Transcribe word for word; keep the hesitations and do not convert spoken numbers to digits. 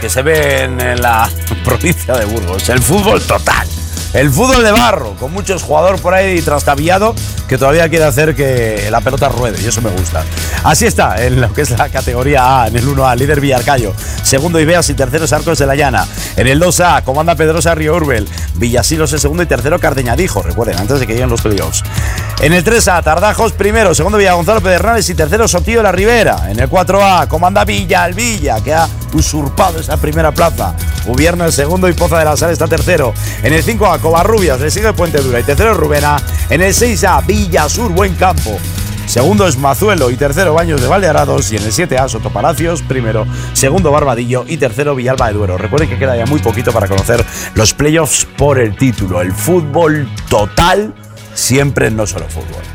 que se ve en la provincia de Burgos. El fútbol total. El fútbol de barro, con muchos jugadores por ahí trastabiados que todavía quiere hacer que la pelota ruede, y eso me gusta. Así está, en lo que es la categoría A, en el uno A, líder Villarcayo, segundo Ibeas y terceros Arcos de la Llana. En el dos A, comanda Pedrosa Río Urbel, Villasilos es segundo y tercero Cardeñadijo, recuerden, antes de que lleguen los playoffs. En el tres A, Tardajos primero, segundo Villagonzalo Pedernales y tercero Sotillo de la Ribera. En el cuatro A, comanda Villa el Villa, que ha usurpado esa primera plaza. Gobierno el segundo y Poza de la Sal está tercero. En el cinco A, Covarrubias, le sigue Puente Dura y tercero Rubena. En el seis A, Villa Sur Buen Campo. Segundo es Mazuelo y tercero Baños de Valdearados. Y en el siete A, Soto Palacios, primero. Segundo Barbadillo y tercero Villalba de Duero. Recuerden que queda ya muy poquito para conocer los playoffs por el título. El fútbol total, siempre no solo fútbol.